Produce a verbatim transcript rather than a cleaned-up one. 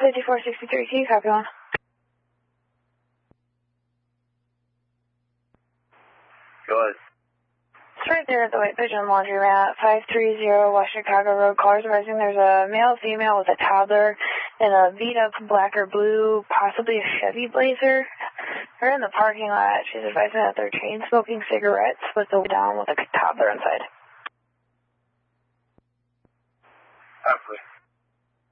fifty-four sixty-three, can you copy one? Go ahead. It's right there at the White Pigeon Laundromat, five thirty West Chicago Road. Callers advising there's a male, female with a toddler in a beat-up black or blue, possibly a Chevy Blazer. They're in the parking lot. She's advising that they're chain-smoking cigarettes with the down with a toddler inside. Absolutely.